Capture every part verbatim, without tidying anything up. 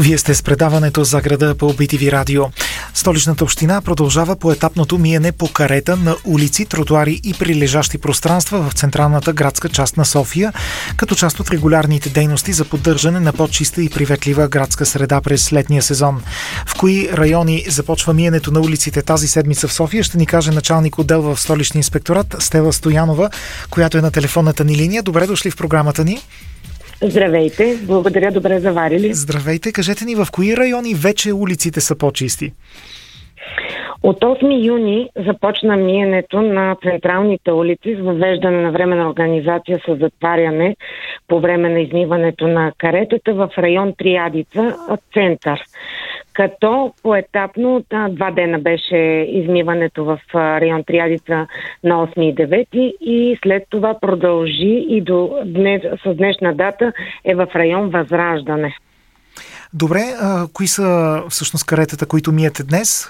Вие сте с предаването за града по Би Ти Ви радио. Столичната община продължава поетапното миене по карета на улици, тротуари и прилежащи пространства в централната градска част на София, като част от регулярните дейности за поддържане на по-чиста и приветлива градска среда през летния сезон. В кои райони започва миенето на улиците тази седмица в София, ще ни каже началник отдел в Столичния инспекторат Стела Стоянова, която е на телефонната ни линия. Добре дошли в програмата ни. Здравейте, благодаря, добре заварили. Здравейте, кажете ни в кои райони вече улиците са по-чисти? От осми юни започна миенето на централните улици с въвеждане на временна организация с затваряне по време на измиването на каретата в район Триадица, център. Като поетапно два дена беше измиването в район Триадица на осми и девети и след това продължи и до днес, с днешна дата е в район Възраждане. Добре, а кои са всъщност каретата, които миете днес?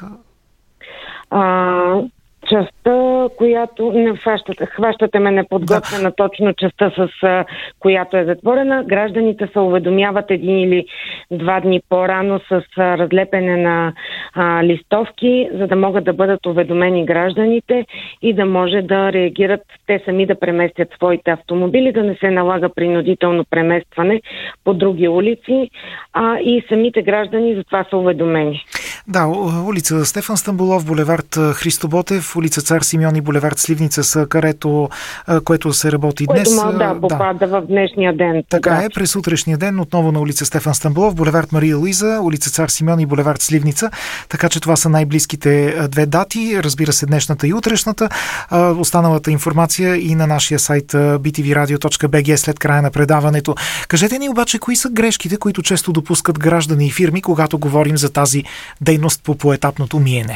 А, частта, която не хващате, хващате ме неподготвена, да. Точно частта, с а, която е затворена. Гражданите се уведомяват един или два дни по-рано с а, разлепене на а, листовки, за да могат да бъдат уведомени гражданите и да може да реагират те сами да преместят своите автомобили, да не се налага принудително преместване по други улици, а и самите граждани за това са уведомени. Да, улица Стефан Стамболов, булевард Христо Ботев, улица Цар Симеон и булевард Сливница са карето, което се работи което днес. Което да, попада да. в днешния ден. Така да. е, през утрешния ден отново на улица Стефан Стамболов, булевард Мария Луиза, улица Цар Симеон и булевард Сливница. Така че това са най-близките две дати, разбира се днешната и утрешната. Останалата информация и на нашия сайт би ти ви радио точка би джи след края на предаването. Кажете ни обаче, кои са грешките, които често допускат граждани и фирми, когато говорим за тази дейност по поетапното миене?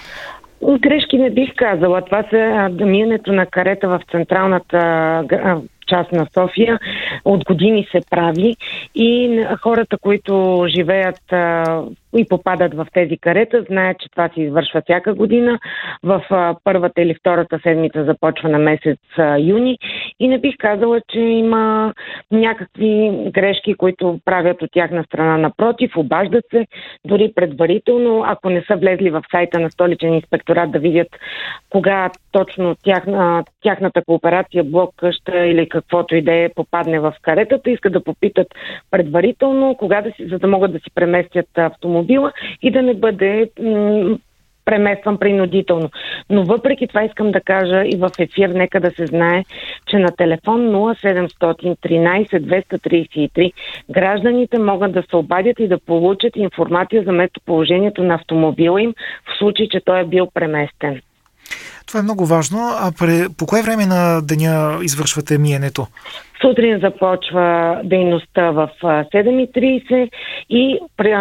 Грешки не бих казала. Това са миенето на карета в централната част на София. От години се прави и хората, които живеят а, и попадат в тези карета, знаят, че това се извършва всяка година. В а, първата или втората седмица започва на месец а, юни и не бих казала, че има някакви грешки, които правят от тяхна страна. Напротив, обаждат се дори предварително, ако не са влезли в сайта на Столичен инспекторат да видят кога точно тяхна, тяхната кооперация, блок, къща или каквото и да е попадне в каретата, искат да попитат предварително, кога да си, за да могат да си преместят автомобила и да не бъде м- преместван принудително. Но въпреки това искам да кажа и в ефир, нека да се знае, че на телефон нула седемстотин тринайсет двеста трийсет и три гражданите могат да се обадят и да получат информация за местоположението на автомобила им в случай, че той е бил преместен. Това е много важно. А по кое време на деня извършвате миенето? Сутрин започва дейността в седем и трийсет и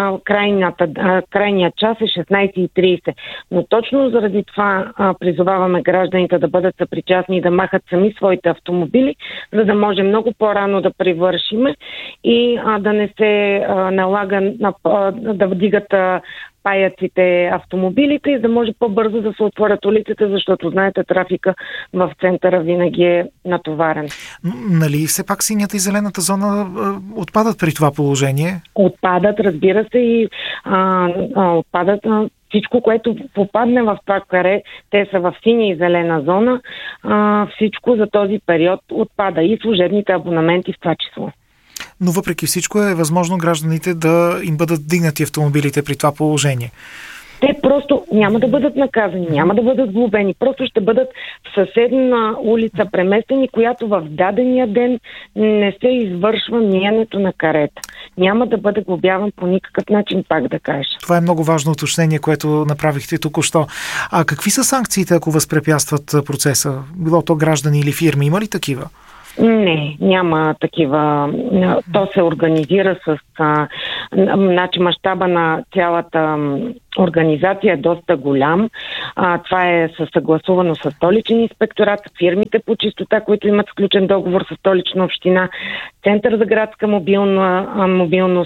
крайният час е шестнайсет и трийсет. Но точно заради това призоваваме гражданите да бъдат съпричастни и да махат сами своите автомобили, за да може много по-рано да привършиме и а, да не се а, налага а, да вдигат а, паяците автомобилите и да може по-бързо да се отворят улиците, защото знаете, трафика в центъра винаги е натоварен. Нали все пак синята и зелената зона а, отпадат при това положение? Отпадат, разбира се, и а, а, отпадат а, всичко, което попадне в това каре, те са в синя и зелена зона, а, всичко за този период отпада и служебните абонаменти в това число. Но въпреки всичко е възможно гражданите да им бъдат дигнати автомобилите при това положение. Те просто няма да бъдат наказани, няма да бъдат глобени, просто ще бъдат в съседна улица преместени, която в дадения ден не се извършва миенето на карета. Няма да бъде глобяван по никакъв начин, пак да кажа. Това е много важно уточнение, което направихте току-що. А какви са санкциите, ако възпрепятстват процеса? Било то граждани или фирми? Има ли такива? Не, няма такива. То се организира с... А, значи мащаба на цялата организация е доста голям. А, това е съгласувано с Столичен инспекторат, фирмите по чистота, които имат сключен договор с Столична община, Център за градска мобилна, мобилност.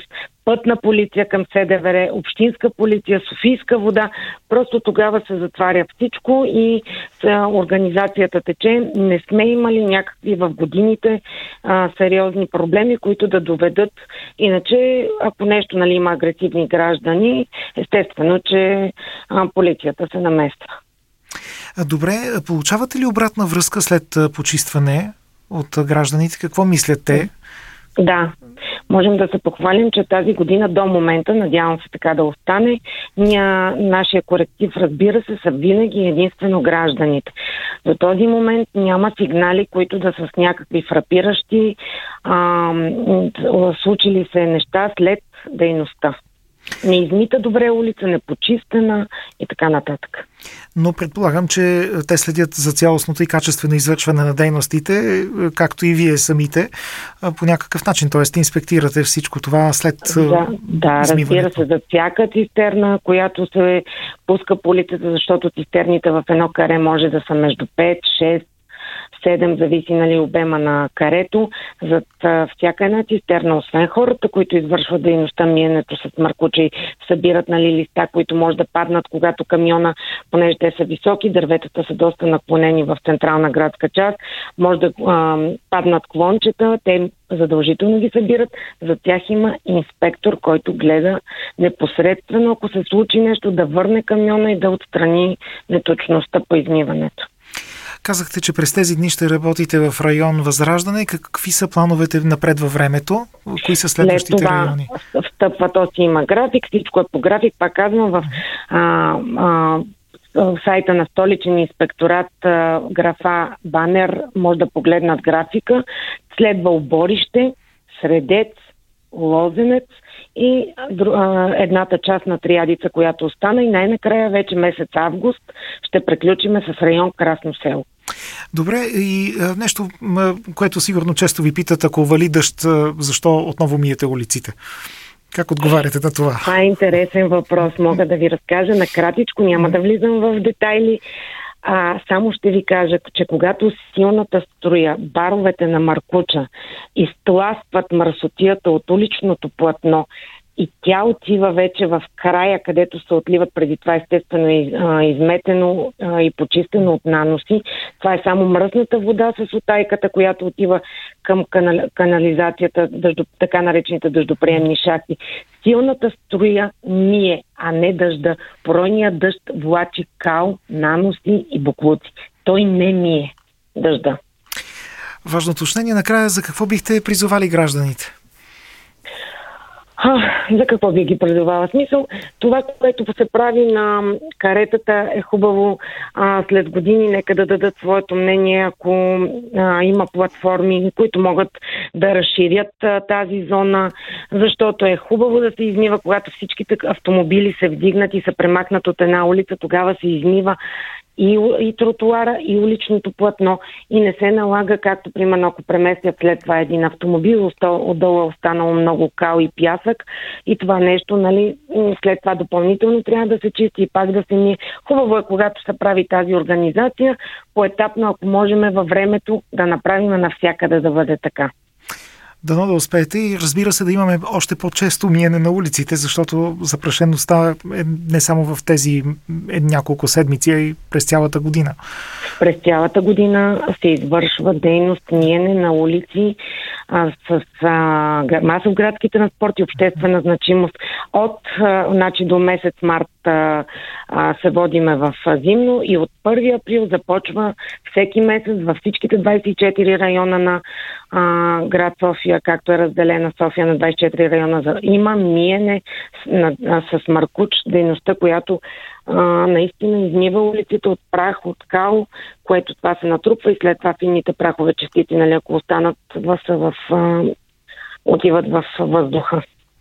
пътна полиция към СДВР, общинска полиция, Софийска вода. Просто тогава се затваря всичко и организацията тече. Не сме имали някакви в годините а, сериозни проблеми, които да доведат. Иначе, ако нещо, нали, има агресивни граждани, естествено, че а, полицията се намества. Добре, получавате ли обратна връзка след почистване от гражданите? Какво мислят те? Да, можем да се похвалим, че тази година до момента, надявам се така да остане, ня, нашия коректив, разбира се, са винаги единствено гражданите. До този момент няма сигнали, които да са с някакви фрапиращи, а, случили се неща след дейността. Не измита добре улица, не почистена и така нататък. Но предполагам, че те следят за цялостното и качествено извършване на дейностите, както и вие самите, по някакъв начин. Т.е. инспектирате всичко това след да, да, разбира се, за всяка цистерна, която се пуска по улицата, защото цистерните в едно каре може да са между пет, шест, седем, зависи, нали, обема на карето. За всяка една цистерна, освен хората, които извършват дейността миенето с маркучи, събират, нали, листа, които може да паднат, когато камиона, понеже те са високи, дърветата са доста наклонени в централна градска част, може да а, паднат клончета, те задължително ги събират. За тях има инспектор, който гледа непосредствено, ако се случи нещо, да върне камиона и да отстрани неточността по измиването. Казахте, че през тези дни ще работите в район Възраждане. Какви са плановете напред във времето? Кои са следващите След това райони? Встъпва, то си има график, всичко е по график. Пак казвам, в а, а, в сайта на Столичен инспекторат, а, графа банер, може да погледнат графика. Следва Оборище, Средец, Лозенец и а, едната част на Триадица, която остана, и най-накрая вече месец август ще приключиме с район Красно село. Добре, и а, нещо, което сигурно често ви питат, ако вали дъжд, защо отново миете улиците? Как отговаряте на това? Това е интересен въпрос. Мога да ви разкажа накратичко, няма да влизам в детайли. А, само ще ви кажа, че когато силната струя, баровете на Маркуча изтласкват мърсотията от уличното платно и тя отива вече в края, където се отливат преди това естествено изметено и почистено от наноси. Това е само мръсната вода с утайката, която отива към канализацията, дъждо, така наречените дъждоприемни шахти. Силната струя мие, а не дъжда. Поройният дъжд влачи кал, наноси и боклуци. Той не мие дъжда. Важно уточнение накрая, за какво бихте призовали гражданите? А, за какво би ги призовала? Смисъл, това, което се прави на каретата, е хубаво. А, след години нека да дадат своето мнение, ако а, има платформи, които могат да разширят а, тази зона, защото е хубаво да се измива, когато всичките автомобили се вдигнат и се премахнат от една улица, тогава се измива и, и тротуара, и уличното платно, и не се налага, както примерно ако преместят след това един автомобил, отдолу е останало много кал и пясък, и това нещо, нали, след това допълнително трябва да се чисти и пак да се мие. Хубаво е, когато се прави тази организация, поетапно, ако можем във времето да направим навсякъде да бъде така. Дано да успеете и разбира се да имаме още по-често миене на улиците, защото запрашеността е не само в тези е няколко седмици, а и през цялата година. През цялата година се извършва дейност миене на улици а, с а, масов градски транспорт и обществена значимост. От а, значи до месец март а, а, се водиме в зимно и от първи април започва всеки месец във всичките двадесет и четири района на а, град София, както е разделена София на двадесет и четири района. За... Има миене с, на, а, с маркуч, дейността, която а, наистина измива улиците от прах, от кал, което това се натрупва и след това финните прахове частици, нали, ако останат в, в, а, отиват в въздуха.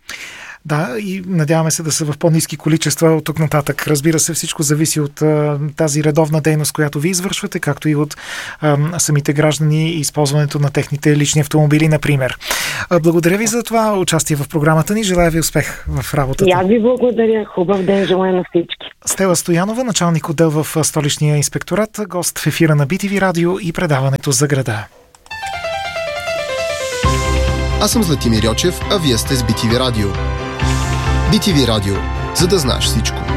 Да, и надяваме се да са в по-ниски количества от тук нататък. Разбира се, всичко зависи от а, тази редовна дейност, която ви извършвате, както и от а, самите граждани и използването на техните лични автомобили, например. А, благодаря ви за това участие в програмата ни. Желая ви успех в работата. И аз ви благодаря. Хубав ден желая на всички. Стела Стоянова, началник отдел в Столичния инспекторат, гост в ефира на би ти ви Радио и предаването за града. Аз съм Златимир Йочев, а вие сте с би ти ви Радио. би ти ви Радио, за да знаеш всичко.